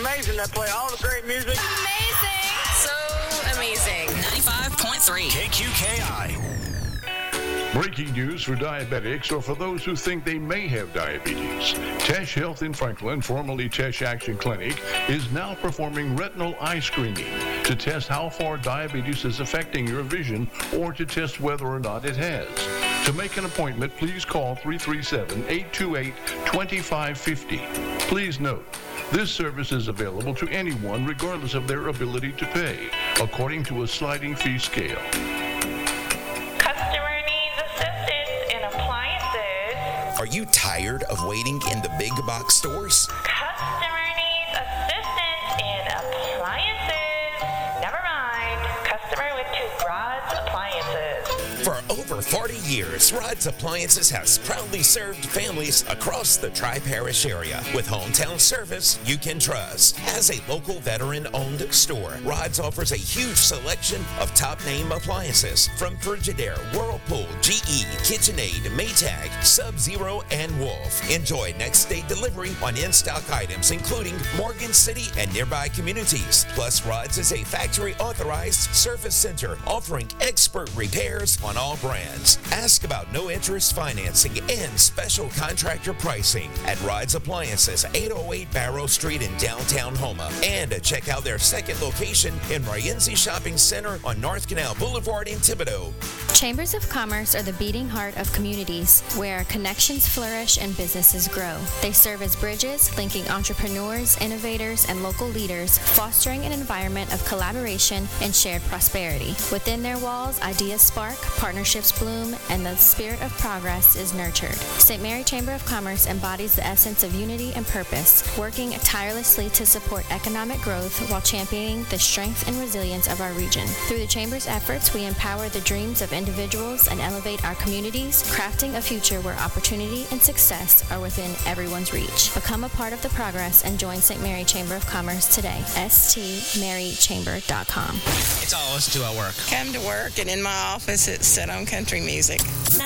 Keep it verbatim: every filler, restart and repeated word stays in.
amazing. They play all the great music. Amazing. So amazing. ninety-five point three K Q K I. Breaking news for diabetics or for those who think they may have diabetes. Tesh Health in Franklin, formerly Tesh Action Clinic, is now performing retinal eye screening to test how far diabetes is affecting your vision or to test whether or not it has. To make an appointment, please call three three seven, eight two eight, two five five zero. Please note, this service is available to anyone regardless of their ability to pay, according to a sliding fee scale. Are you tired of waiting in the big box stores? Customer needs assistance in appliances. Never mind. Customer with two Rods Appliances. For over forty years, Rods Appliances has proudly served families across the Tri-Parish area with hometown service you can trust. As a local veteran-owned store, Rods offers a huge selection of top-name appliances from Frigidaire, Whirlpool, G E, KitchenAid, Maytag, Sub-Zero, and Wolf. Enjoy next-day delivery on in-stock items including Morgan City and nearby communities. Plus, Rods is a factory-authorized service center offering expert repairs on all brands. Ask about no-interest financing and special contractor pricing at Rods Appliances, eight oh eight Barrow Street in downtown Houma. And check out their second location in Rienzi Shopping Center on North Canal Boulevard in Thibodaux. Chambers of Commerce are the beating heart of communities where connections flourish and businesses grow. They serve as bridges linking entrepreneurs, innovators, and local leaders, fostering an environment of collaboration and shared prosperity. Within their walls, ideas spark, partnerships bloom, and the spirit of progress is nurtured. Saint Mary Chamber of Commerce embodies the essence of unity and purpose, working tirelessly to support economic growth while championing the strength and resilience of our region. Through the Chamber's efforts, we empower the dreams of individuals and elevate our communities, crafting a future where opportunity and success are within everyone's reach. Become a part of the progress and join Saint Mary Chamber of Commerce today. S T mary chamber dot com. It's all us do our work. Come to work, and in my office, it's set on country music.